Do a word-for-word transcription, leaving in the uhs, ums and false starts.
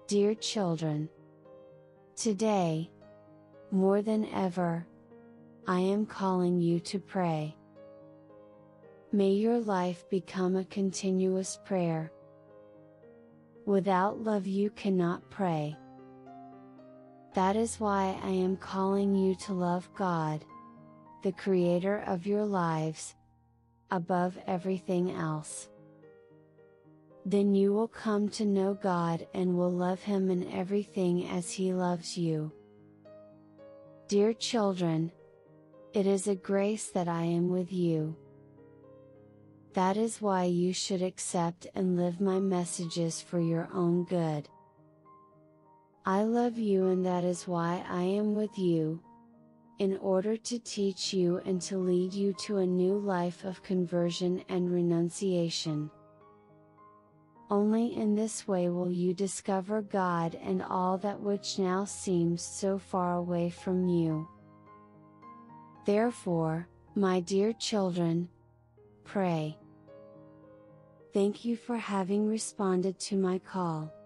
Dear children, today, more than ever, I am calling you to pray. May your life become a continuous prayer. Without love you cannot pray. That is why I am calling you to love God, the Creator of your lives, above everything else. Then you will come to know God and will love Him in everything as He loves you. Dear children, it is a grace that I am with you. That is why you should accept and live my messages for your own good. I love you, and that is why I am with you, in order to teach you and to lead you to a new life of conversion and renunciation. Only in this way will you discover God and all that which now seems so far away from you. Therefore, my dear children, pray. Thank you for having responded to my call.